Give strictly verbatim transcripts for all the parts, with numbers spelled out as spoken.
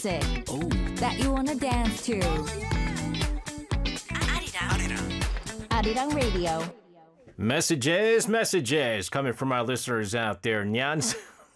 music Oh, that you wanna dance to. Arirang. Arirang Radio. Messages, messages coming from our listeners out there. Nyans.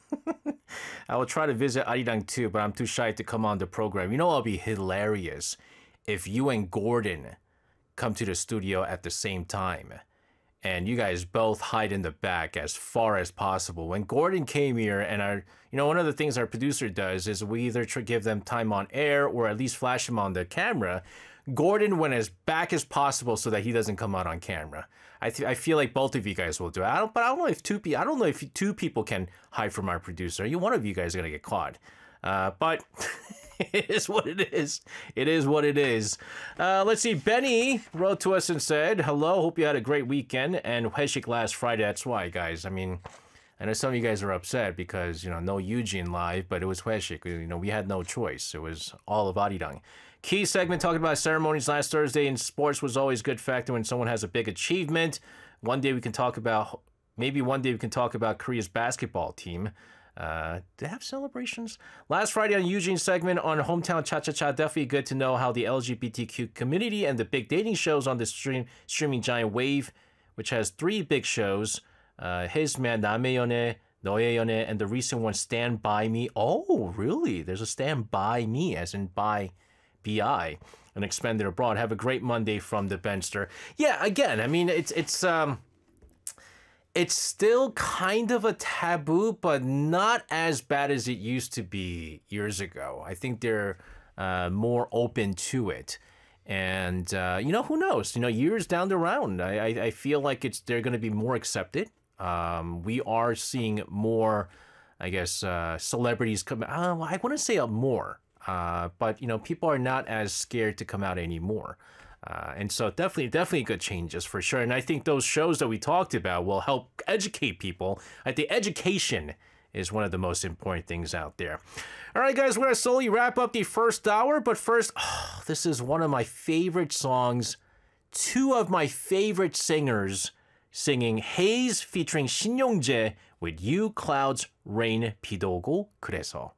I will try to visit Arirang too, but I'm too shy to come on the program. You know, it'll be hilarious if you and Gordon come to the studio at the same time and you guys both hide in the back as far as possible. When Gordon came here, and our, you know, one of the things our producer does is we either try to give them time on air or at least flash him on the camera. Gordon went as back as possible so that he doesn't come out on camera. I th- I feel like both of you guys will do it. I don't, but I don't know if two people. I don't know if two people can hide from our producer. You, one of you guys are gonna get caught. Uh, but it is what it is. It is what it is. Uh, let's see. Benny wrote to us and said, "Hello. Hope you had a great weekend and 회식 last Friday." That's why, guys. I mean, I know some of you guys are upset because, you know, no Eugene live, but it was 회식. You know, we had no choice. It was all of Arirang. Key segment talking about ceremonies last Thursday in sports was always good factor when someone has a big achievement. One day we can talk about, maybe one day we can talk about Korea's basketball team. Uh, do they have celebrations? Last Friday on Eugene segment on Hometown Cha-Cha-Cha, definitely good to know how the L G B T Q community and the big dating shows on the stream streaming giant Wave, which has three big shows, uh, His Man, 남의 연애, 너의 연애, and the recent one, Stand By Me. Oh, really? There's a Stand By Me, as in by B I, and expanded abroad. Have a great Monday from the Benster. Yeah, again, I mean, it's it's um, it's still kind of a taboo, but not as bad as it used to be years ago. I think they're uh, more open to it, and uh, you know, who knows? You know, years down the road, I I, I feel like it's they're going to be more accepted. Um, we are seeing more, I guess, uh, celebrities come. Uh, I wouldn't say a more. Uh, but, you know, people are not as scared to come out anymore. Uh, and so definitely, definitely good changes for sure. And I think those shows that we talked about will help educate people. I think education is one of the most important things out there. All right, guys, we're going to slowly wrap up the first hour. But first, oh, this is one of my favorite songs. Two of my favorite singers singing Haze featuring Shin Yong-jae with You, Clouds, Rain, 비도 오고 그래서.